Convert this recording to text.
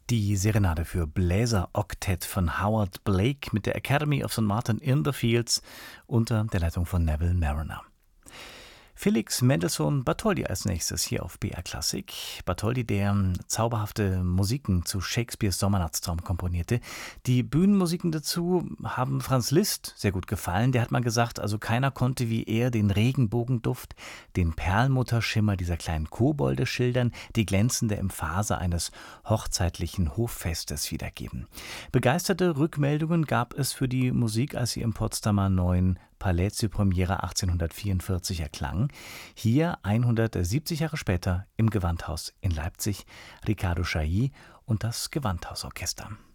Die Serenade für Bläser-Oktett von Howard Blake mit der Academy of St. Martin in the Fields unter der Leitung von Neville Marriner. Felix Mendelssohn Bartholdy als nächstes hier auf BR Klassik. Bartholdy, der zauberhafte Musiken zu Shakespeares Sommernachtstraum komponierte. Die Bühnenmusiken dazu haben Franz Liszt sehr gut gefallen. Der hat mal gesagt, also keiner konnte wie er den Regenbogenduft, den Perlmutterschimmer dieser kleinen Kobolde schildern, die glänzende Emphase eines hochzeitlichen Hoffestes wiedergeben. Begeisterte Rückmeldungen gab es für die Musik, als sie im Potsdamer Neuen Palais zur Premiere 1844 erklang. Hier 170 Jahre später im Gewandhaus in Leipzig, Riccardo Chailly und das Gewandhausorchester.